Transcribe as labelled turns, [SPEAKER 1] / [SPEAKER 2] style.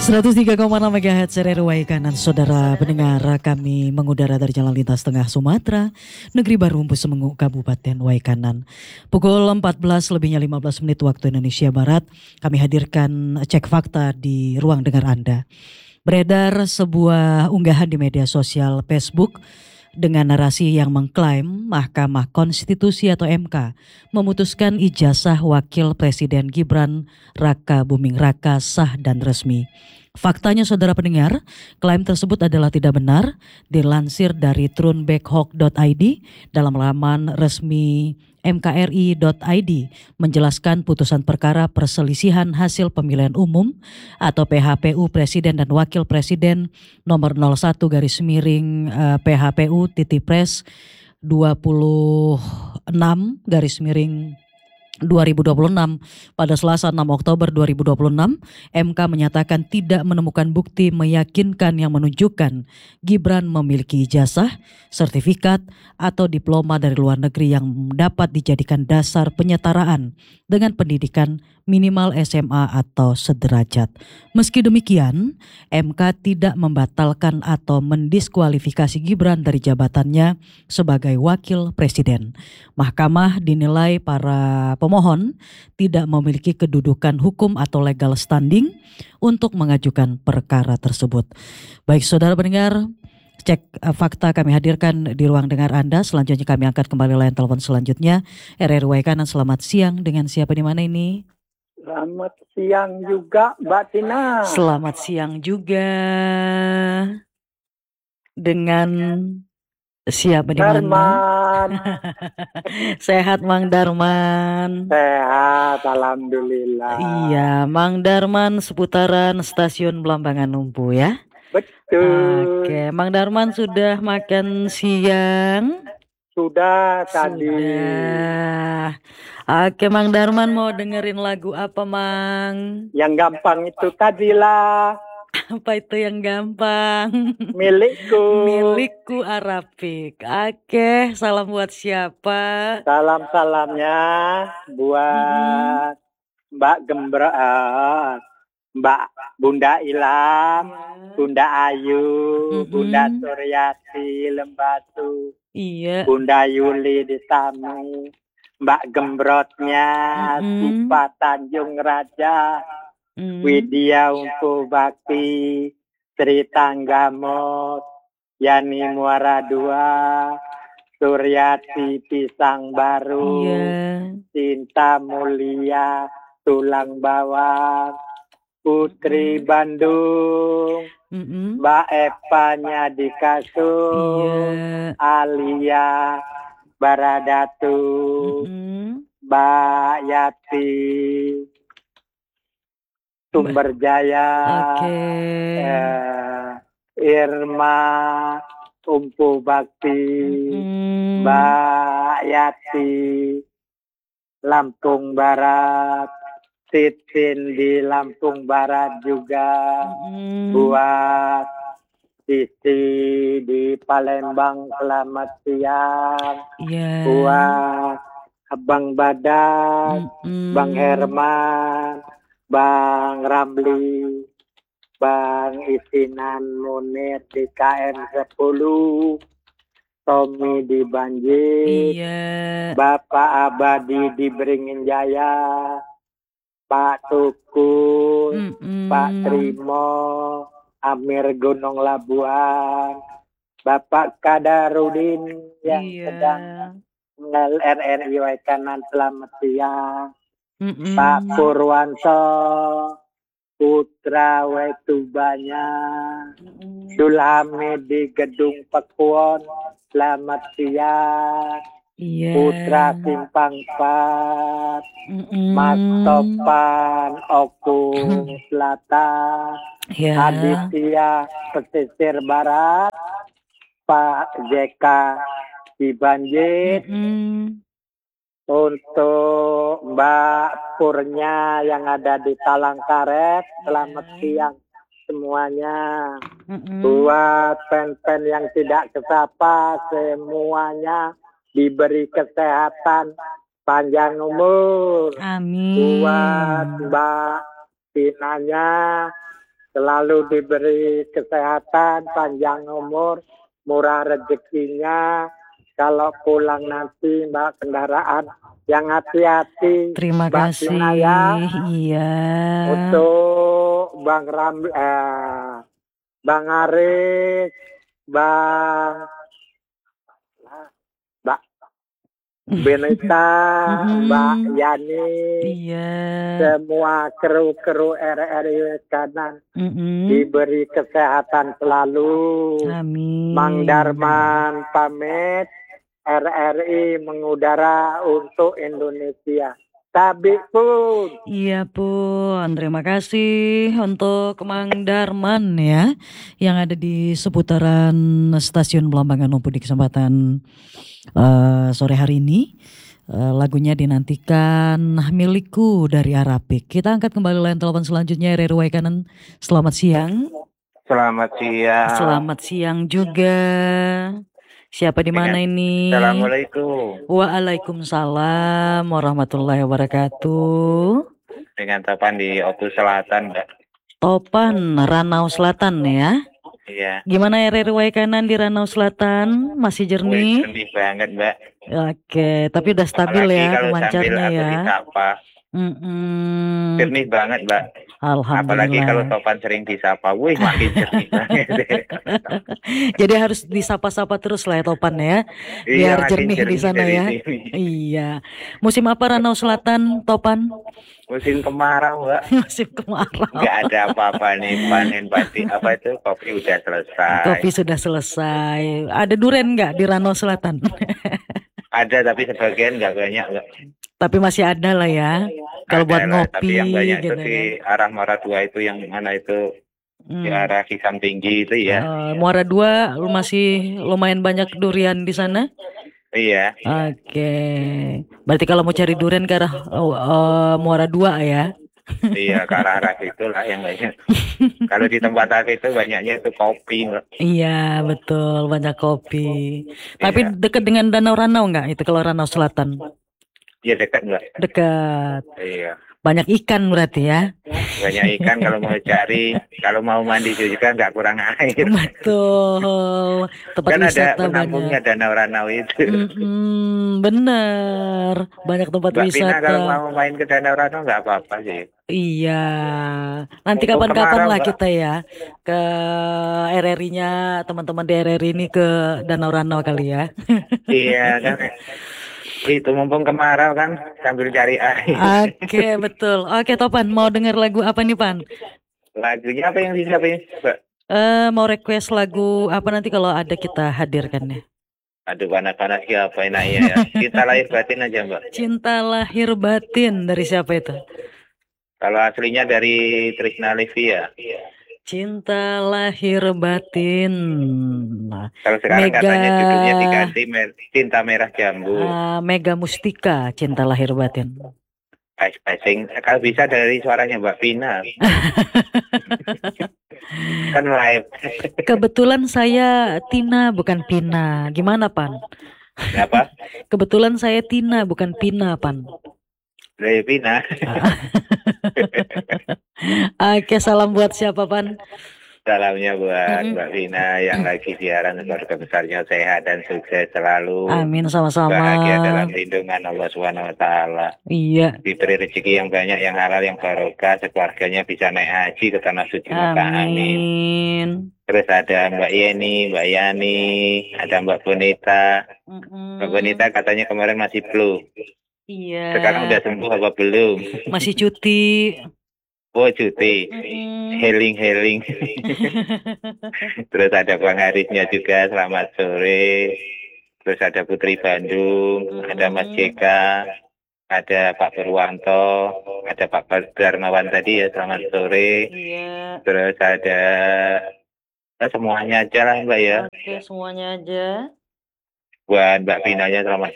[SPEAKER 1] 103,6 MHz RRY Kanan, saudara pendengar, kami mengudara dari Jalan Lintas Tengah Sumatera, Negeri Baru Empu Semengu, Kabupaten Waikanan. Pukul 14:15 waktu Indonesia Barat, kami hadirkan cek fakta di ruang dengar Anda. Beredar sebuah unggahan di media sosial Facebook dengan narasi yang mengklaim Mahkamah Konstitusi atau MK memutuskan ijazah Wakil Presiden Gibran Raka Buming Raka sah dan resmi. Faktanya saudara pendengar, klaim tersebut adalah tidak benar. Dilansir dari trunbackhawk.id dalam laman resmi mkri.id menjelaskan putusan perkara perselisihan hasil pemilihan umum atau PHPU Presiden dan Wakil Presiden nomor 01 garis miring PHPU /Pres 26 garis miring 2026 pada Selasa 6 Oktober 2026, MK menyatakan tidak menemukan bukti meyakinkan yang menunjukkan Gibran memiliki ijazah, sertifikat, atau diploma dari luar negeri yang dapat dijadikan dasar penyetaraan dengan pendidikan minimal SMA atau sederajat. Meski demikian, MK tidak membatalkan atau mendiskualifikasi Gibran dari jabatannya sebagai wakil presiden. Mahkamah dinilai para pemohon tidak memiliki kedudukan hukum atau legal standing untuk mengajukan perkara tersebut. Baik saudara pendengar, cek fakta kami hadirkan di ruang dengar Anda. Selanjutnya kami angkat kembali line telepon selanjutnya. RRY Kanan, selamat siang. Dengan siapa di mana ini?
[SPEAKER 2] Selamat siang juga Mbak Tina.
[SPEAKER 1] Selamat siang juga. Dengan siapa di mana?
[SPEAKER 2] Darman.
[SPEAKER 1] Sehat Mang Darman.
[SPEAKER 2] Sehat, alhamdulillah.
[SPEAKER 1] Iya, Mang Darman seputaran Stasiun Belambangan Numpu ya.
[SPEAKER 2] Betul.
[SPEAKER 1] Oke, Mang Darman sudah makan siang?
[SPEAKER 2] Sudah tadi.
[SPEAKER 1] Sudah. Oke, Mang Darman mau dengerin lagu apa, Mang?
[SPEAKER 2] Yang gampang itu tadilah.
[SPEAKER 1] Apa itu yang gampang?
[SPEAKER 2] Milikku.
[SPEAKER 1] Milikku Arapik. Oke, salam buat siapa?
[SPEAKER 2] Salam-salamnya buat Mbak Gembrat, Mbak Bunda Ilham, Bunda Ayu, Bunda Suryati Lembatu,
[SPEAKER 1] Iya.
[SPEAKER 2] Bunda Yuli di Tami, Mbak Gembrotnya, Sipa Tanjung Raja, Widya Umpu Bakti, Sri Tanggamot, Yani Muara II, Suryati Pisang Baru, Cinta Mulia, Tulang Bawang, Putri Bandung, Mbak Epanya di Kasung, Alia Baradatu, Mbak Yati Sumberjaya, Irma Umpu Bakti, Mbak Yati Lampung Barat, Titin di Lampung Barat juga, buat Sisi di Palembang selamat siang, buat Abang Badat, Bang Herman, Bang Ramli, Bang Isinan Munir di KM 10, Tommy di Banjir, Bapak Abadi di Beringin Jaya, Pak Tukul, Pak Trimo, Amir Gunung Labuan, Bapak Kadarudin yang sedang RRI Waikanan selamat siang, Pak Purwanto, Putra Wetubanya, Sulhamid di Gedung Pekuon, selamat siang, Putra Simpang 4, Mas Topan Okung Selatan, Aditya Pesisir Barat, Pak JK di Banjir, untuk Mbak Purnya yang ada di Talang Karet, selamat siang semuanya. Buat pen-pen yang tidak kesapa, semuanya diberi kesehatan, panjang umur.
[SPEAKER 1] Amin.
[SPEAKER 2] Buat Mbak Tinanya, selalu diberi kesehatan, panjang umur, murah rezekinya. Kalau pulang nanti Mbak kendaraan yang hati-hati
[SPEAKER 1] Terima
[SPEAKER 2] Mbak
[SPEAKER 1] kasih.
[SPEAKER 2] Tina ya.
[SPEAKER 1] Iya.
[SPEAKER 2] Untuk Bang Aris, Bang Mbak Benita, Mbak
[SPEAKER 1] Mm-mm.
[SPEAKER 2] Yani,
[SPEAKER 1] Iya.
[SPEAKER 2] semua kru-kru RRI kanan
[SPEAKER 1] Mm-mm.
[SPEAKER 2] diberi kesehatan selalu.
[SPEAKER 1] Amin.
[SPEAKER 2] Mang Darman pamit, RRI mengudara untuk Indonesia. Tabik pun.
[SPEAKER 1] Iya pun, terima kasih untuk Mang Darman ya, yang ada di seputaran Stasiun Belambangan maupun di kesempatan sore hari ini. Lagunya dinantikan Milikku dari Arapik. Kita angkat kembali line telepon selanjutnya, RRI Kanan. Selamat siang.
[SPEAKER 3] Selamat siang.
[SPEAKER 1] Selamat siang juga. Siapa di mana ini?
[SPEAKER 3] Assalamualaikum.
[SPEAKER 1] Waalaikumsalam warahmatullahi wabarakatuh.
[SPEAKER 3] Dengan Topan di Oku Selatan, Mbak.
[SPEAKER 1] Topan, Ranau Selatan ya.
[SPEAKER 3] Iya.
[SPEAKER 1] Gimana RRI Kanan di Ranau Selatan? Masih jernih?
[SPEAKER 3] Jernih banget, Mbak.
[SPEAKER 1] Oke, tapi udah stabil
[SPEAKER 3] apalagi
[SPEAKER 1] ya
[SPEAKER 3] kalau
[SPEAKER 1] pemancarnya
[SPEAKER 3] sambil
[SPEAKER 1] ya.
[SPEAKER 3] aku disapa. Jernih banget, Mbak.
[SPEAKER 1] Alhamdulillah.
[SPEAKER 3] Apalagi kalau Topan sering disapa, wih makin jernih banget.
[SPEAKER 1] Jadi harus disapa-sapa terus lah ya Topan ya, biar
[SPEAKER 3] Iya,
[SPEAKER 1] jernih di sana ya. Iya. Musim apa Ranau Selatan, Topan?
[SPEAKER 3] Musim kemarau, Mbak.
[SPEAKER 1] Musim kemarau.
[SPEAKER 3] Nggak ada apa-apa nih, panen padi apa itu, kopi udah selesai.
[SPEAKER 1] Kopi sudah selesai. Ada duren nggak di Ranau Selatan?
[SPEAKER 3] Ada, tapi sebagian nggak banyak, Mbak.
[SPEAKER 1] Tapi masih ada lah ya. Kalau buat ngopi.
[SPEAKER 3] Tapi yang banyak
[SPEAKER 1] gitu
[SPEAKER 3] itu di
[SPEAKER 1] kan.
[SPEAKER 3] arah Muara Dua itu, yang mana itu di arah Kisam Tinggi itu ya.
[SPEAKER 1] Muara Dua masih lumayan banyak durian di sana.
[SPEAKER 3] Iya.
[SPEAKER 1] Oke. Berarti kalau mau cari durian ke arah Muara Dua ya.
[SPEAKER 3] Iya, ke arah itulah yang banyak. Kalau di tempat aku itu banyaknya itu kopi, Mbak.
[SPEAKER 1] Iya, betul, banyak kopi. Tapi dekat dengan Danau Ranau nggak itu kalau Ranau Selatan?
[SPEAKER 3] Iya, dekat, Mbak.
[SPEAKER 1] Dekat.
[SPEAKER 3] Iya.
[SPEAKER 1] Banyak ikan berarti ya?
[SPEAKER 3] Banyak ikan kalau mau cari, kalau mau mandi juga nggak kurang air.
[SPEAKER 1] Betul. Tempat
[SPEAKER 3] kan
[SPEAKER 1] wisata
[SPEAKER 3] ada penampungnya Danau Ranau itu.
[SPEAKER 1] Bener, banyak tempat
[SPEAKER 3] Mbak
[SPEAKER 1] wisata.
[SPEAKER 3] Pina kalau mau main ke Danau Ranau nggak apa-apa sih.
[SPEAKER 1] Iya, nanti kapan-kapan lah kita ya ke RRI-nya, teman-teman di RRI ini ke Danau Ranau kali ya.
[SPEAKER 3] Iya kan. Itu mumpung kemarau kan sambil cari air.
[SPEAKER 1] Oke, betul. Oke, Topan, mau denger lagu apa nih, Pan?
[SPEAKER 3] Lagunya apa yang disiapin, Mbak?
[SPEAKER 1] Mau request lagu apa nanti kalau ada kita hadirkan ya?
[SPEAKER 3] Aduh, panas-panas siapa enaknya ya. Cinta Lahir Batin aja, Mbak.
[SPEAKER 1] Cinta Lahir Batin dari siapa itu?
[SPEAKER 3] Kalau aslinya dari Trisna Livia.
[SPEAKER 1] Cinta Lahir Batin.
[SPEAKER 3] Kalau sekarang katanya judulnya diganti Cinta Merah Jambu.
[SPEAKER 1] Mega Mustika, Cinta Lahir Batin.
[SPEAKER 3] Kalau bisa dari suaranya Mbak Pina. Kan live.
[SPEAKER 1] Kebetulan saya Tina bukan Pina. Gimana, Pan?
[SPEAKER 3] Apa?
[SPEAKER 1] Kebetulan saya Tina bukan Pina, Pan.
[SPEAKER 3] Dari Pina.
[SPEAKER 1] Oke, salam buat siapa, Pan?
[SPEAKER 3] Salamnya buat Mbak Pina yang lagi siaran, keluarga besarnya sehat dan sukses selalu.
[SPEAKER 1] Amin, sama-sama.
[SPEAKER 3] Bahagia dalam lindungan Allah Subhanahu wa taala.
[SPEAKER 1] Iya.
[SPEAKER 3] Diberi rezeki yang banyak, yang halal, yang barokah, sekeluarganya bisa naik haji ke tanah suci Mekah. Amin. Terus ada Mbak Yeni, Mbak Yani, ada Mbak Bonita. Mbak Bonita katanya kemarin masih flu.
[SPEAKER 1] Iya.
[SPEAKER 3] Sekarang udah sembuh apa belum?
[SPEAKER 1] Masih cuti.
[SPEAKER 3] Oh, cuti. Healing. Terus ada Bang Harisnya juga, selamat sore. Terus ada Putri Bandung, ada Mas Jeka, ada Pak Purwanto, ada Pak Darmawan tadi ya, selamat sore.
[SPEAKER 1] Iya.
[SPEAKER 3] Terus ada semuanya aja lah Mbak ya.
[SPEAKER 1] Oke, semuanya aja.
[SPEAKER 3] Buat Mbak Pinanya selamat